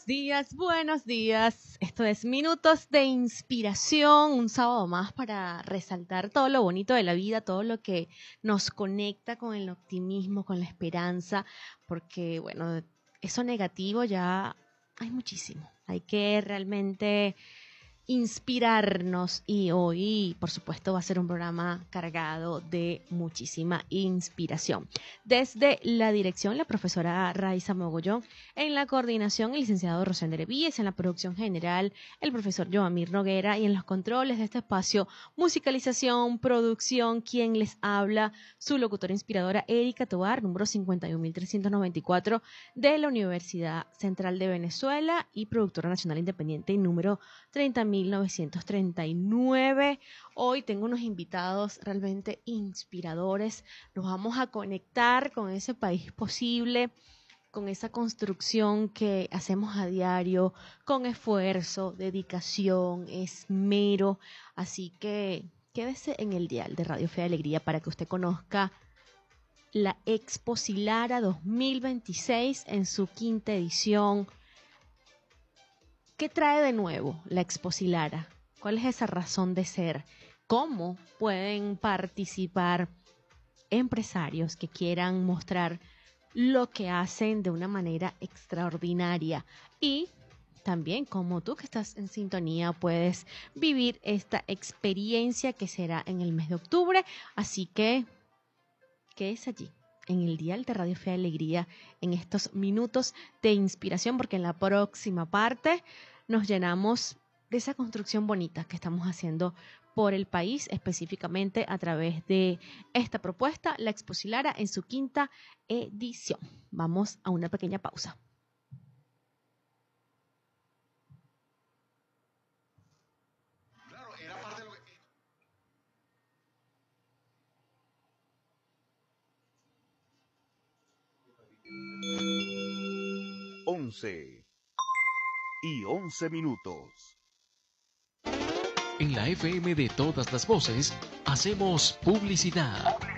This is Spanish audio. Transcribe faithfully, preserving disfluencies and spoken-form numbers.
Días, buenos días. Esto es Minutos de Inspiración, un sábado más para resaltar todo lo bonito de la vida, todo lo que nos conecta con el optimismo, con la esperanza, porque bueno, eso negativo ya hay muchísimo. Hay que realmente inspirarnos y hoy, por supuesto, va a ser un programa cargado de muchísima inspiración. Desde la dirección, la profesora Raiza Mogollón, en la coordinación, el licenciado Rosendo Víez, en la producción general, el profesor Joamir Noguera y en los controles de este espacio, musicalización, producción, quien les habla, su locutora inspiradora Erika Tobar, número cincuenta y un mil trescientos noventa y cuatro de la Universidad Central de Venezuela y productora nacional independiente número treinta mil novecientos treinta y nueve. Hoy tengo unos invitados realmente inspiradores. Nos vamos a conectar con ese país posible, con esa construcción que hacemos a diario, con esfuerzo, dedicación, esmero. Así que quédese en el dial de Radio Fe y Alegría para que usted conozca la Expo Silara dos mil veintiséis en su quinta edición. ¿Qué trae de nuevo la Expo Silara? ¿Cuál es esa razón de ser? ¿Cómo pueden participar empresarios que quieran mostrar lo que hacen de una manera extraordinaria? Y también cómo tú que estás en sintonía puedes vivir esta experiencia que será en el mes de octubre. Así que quédese allí en el dial de Radio Fe y Alegría en estos minutos de inspiración, porque en la próxima parte nos llenamos de esa construcción bonita que estamos haciendo por el país, específicamente a través de esta propuesta, la Expo Silara en su quinta edición. Vamos a una pequeña pausa. Once y once minutos. En la F M de todas las voces, hacemos publicidad.